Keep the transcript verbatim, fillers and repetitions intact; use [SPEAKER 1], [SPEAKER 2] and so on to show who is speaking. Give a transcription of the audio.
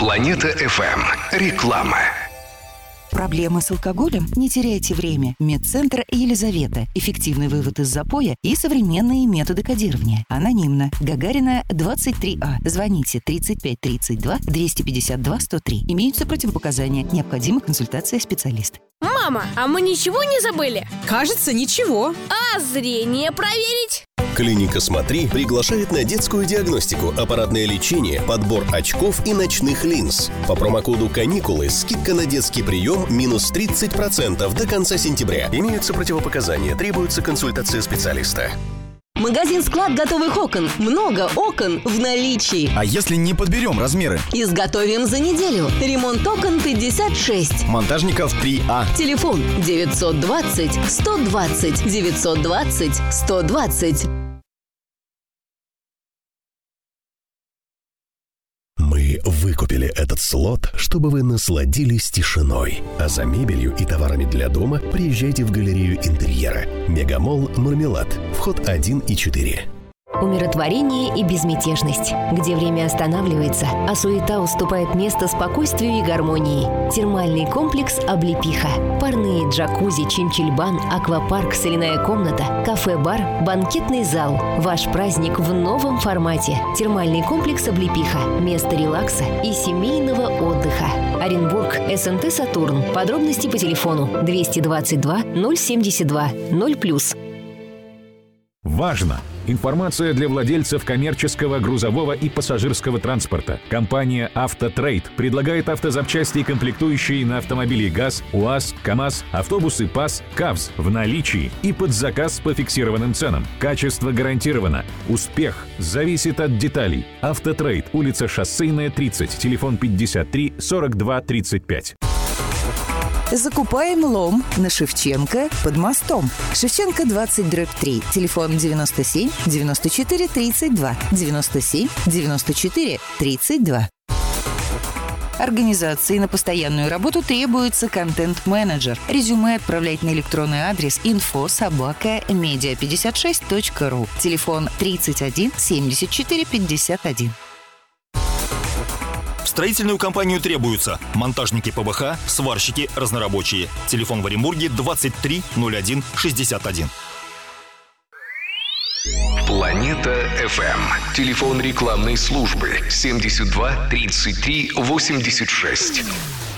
[SPEAKER 1] Планета эф эм. Реклама.
[SPEAKER 2] Проблемы с алкоголем? Не теряйте время. Медцентр Елизавета. Эффективный вывод из запоя и современные методы кодирования. Анонимно. Гагарина, двадцать три А. Звоните тридцать пять тридцать два двести пятьдесят два сто три. Имеются противопоказания. Необходима консультация специалиста.
[SPEAKER 3] Мама, а мы ничего не забыли?
[SPEAKER 4] Кажется, ничего.
[SPEAKER 3] А зрение проверить?
[SPEAKER 5] Клиника «Смотри» приглашает на детскую диагностику, аппаратное лечение, подбор очков и ночных линз. По промокоду «Каникулы» скидка на детский прием минус тридцать процентов до конца сентября. Имеются противопоказания, требуется консультация специалиста.
[SPEAKER 6] Магазин «Склад» готовых окон. Много окон в наличии.
[SPEAKER 7] А если не подберем размеры?
[SPEAKER 6] Изготовим за неделю. Ремонт окон пятьдесят шесть.
[SPEAKER 7] Монтажников три А.
[SPEAKER 6] Телефон девятьсот двадцать сто двадцать девятьсот двадцать сто двадцать.
[SPEAKER 5] Мы выкупили этот слот, чтобы вы насладились тишиной. А за мебелью и товарами для дома приезжайте в галерею интерьера. Мегамолл «Мармелад». Вход один и четыре.
[SPEAKER 8] Умиротворение и безмятежность, где время останавливается, а суета уступает место спокойствию и гармонии. Термальный комплекс «Облепиха». Парные джакузи, чинчильбан, аквапарк, соляная комната, кафе-бар, банкетный зал. Ваш праздник в новом формате. Термальный комплекс «Облепиха». Место релакса и семейного отдыха. Оренбург, эс эн тэ «Сатурн». Подробности по телефону двести двадцать два ноль семьдесят два ноль плюс.
[SPEAKER 9] Важно! Информация для владельцев коммерческого, грузового и пассажирского транспорта. Компания «Автотрейд» предлагает автозапчасти и комплектующие на автомобили ГАЗ, УАЗ, КАМАЗ, автобусы ПАЗ, КАВЗ в наличии и под заказ по фиксированным ценам. Качество гарантировано. Успех зависит от деталей. «Автотрейд», улица Шоссейная, тридцать, телефон пятьдесят три сорок два тридцать пять.
[SPEAKER 2] Закупаем лом на Шевченко под мостом. Шевченко двадцать дробь три. Телефон девяносто семь девяносто четыре тридцать два. девяносто семь девяносто четыре тридцать два. Организации на постоянную работу требуется контент-менеджер. Резюме отправлять на электронный адрес инфо собака медиа пятьдесят шесть точка ру. Телефон тридцать один семьдесят четыре пятьдесят один.
[SPEAKER 10] В строительную компанию требуются монтажники пэ вэ ха, сварщики, разнорабочие. Телефон в Оренбурге двадцать три ноль один шестьдесят один.
[SPEAKER 1] Планета эф эм. Телефон рекламной службы семьдесят два тридцать три восемьдесят шесть.